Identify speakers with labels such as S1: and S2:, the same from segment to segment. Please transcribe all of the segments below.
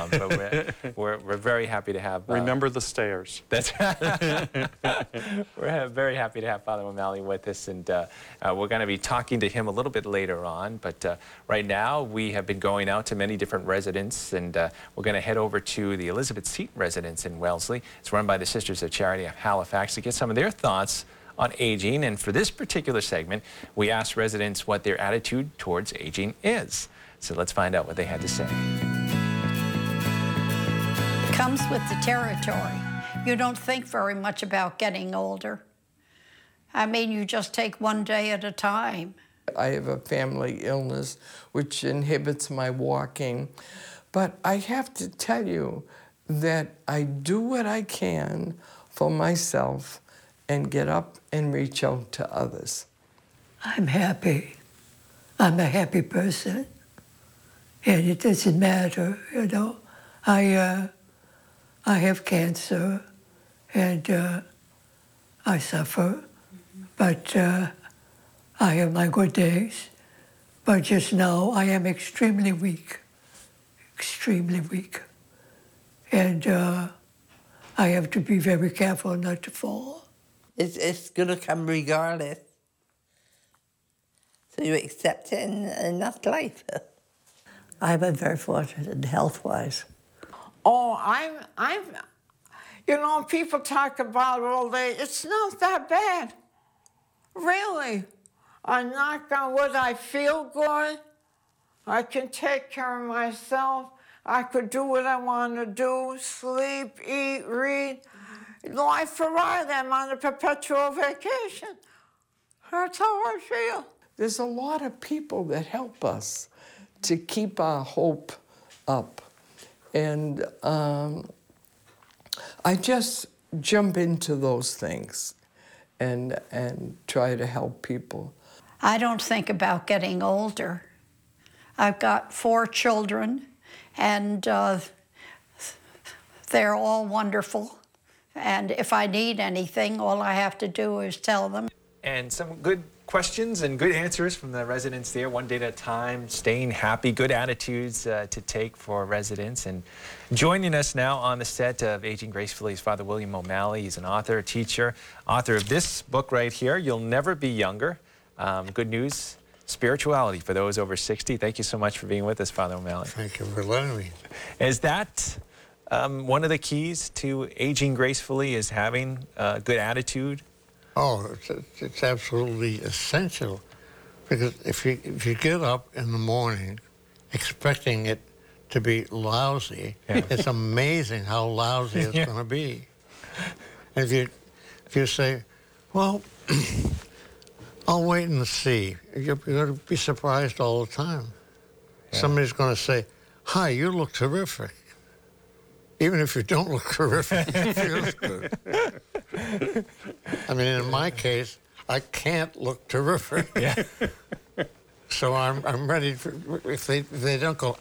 S1: But we're very happy to have...
S2: Remember the stairs.
S1: That's We're very happy to have Father O'Malley with us, and we're going to be talking to him a little bit later on. But right now, we have been going out to many different residents, and we're going to head over to the Elizabeth Seton residence in Wellesley. It's run by the Sisters of Charity of Halifax to get some of their thoughts on aging. And for this particular segment, we asked residents what their attitude towards aging is. So let's find out what they had to say.
S3: It comes with the territory. You don't think very much about getting older. I mean, you just take one day at a time.
S4: I have a family illness which inhibits my walking, but I have to tell you that I do what I can for myself and get up and reach out to others.
S5: I'm happy. I'm a happy person. And it doesn't matter, you know. I have cancer and I suffer, but I have my good days. But just now I am extremely weak, extremely weak. And I have to be very careful not to fall.
S6: It's going to come regardless. So you accept it and that's life.
S5: I've been very fortunate health-wise.
S7: Oh, I'm, you know, people talk about old age. It's not that bad, really. I'm knock on wood, I feel good. I can take care of myself. I could do what I want to do, sleep, eat, read. Life for right, I'm on a perpetual vacation. That's how I feel.
S4: There's a lot of people that help us to keep our hope up. And I just jump into those things and try to help people.
S3: I don't think about getting older. I've got 4 children, and they're all wonderful. And if I need anything, all I have to do is tell them.
S1: And some good questions and good answers from the residents there, one day at a time, staying happy, good attitudes to take for residents. And joining us now on the set of Aging Gracefully is Father William O'Malley. He's an author, teacher, author of this book right here, You'll Never Be Younger. Good news, spirituality for those over 60. Thank you so much for being with us, Father O'Malley.
S8: Thank you for letting me.
S1: Is that one of the keys to aging gracefully, is having a good attitude?
S8: Oh, it's absolutely essential, because if you get up in the morning expecting it to be lousy, it's amazing how lousy it's going to be. And if you say, well, I'll wait and see, you're going to be surprised all the time. Somebody's going to say, hi, you look terrific. Even if you don't look terrific, it feels good. I mean, in my case, I can't look terrific.
S1: Yeah.
S8: So I'm ready for, if they don't go,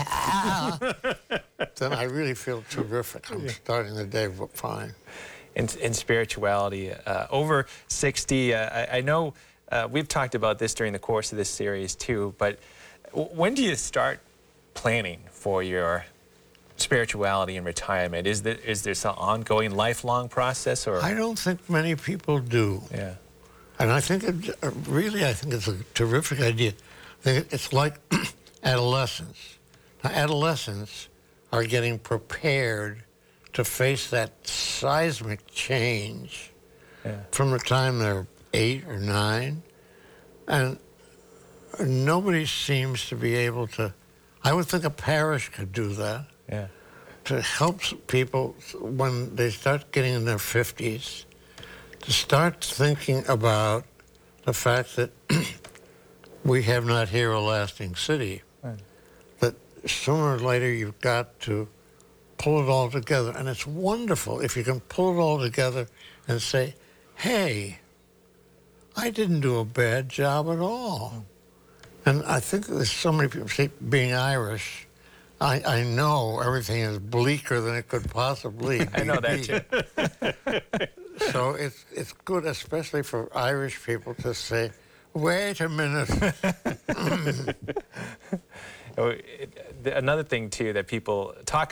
S8: then I really feel terrific. I'm starting the day fine.
S1: In spirituality, over 60, I know we've talked about this during the course of this series too, but when do you start planning for your spirituality in retirement? Is there some ongoing, lifelong process? Or
S8: I don't think many people do.
S1: Yeah.
S8: And I think really, I think it's a terrific idea. It's like adolescents. Now, adolescents are getting prepared to face that seismic change from the time they're 8 or 9, and nobody seems to be able to. I would think a parish could do that.
S1: Yeah.
S8: To help people when they start getting in their 50s, to start thinking about the fact that we have not here a lasting city. Right. That sooner or later you've got to pull it all together. And it's wonderful if you can pull it all together and say, hey, I didn't do a bad job at all. And I think there's so many people, see, being Irish, I know everything is bleaker than it could possibly be.
S1: I know that too.
S8: So it's good, especially for Irish people, to say, wait a minute.
S1: Another thing too that people talk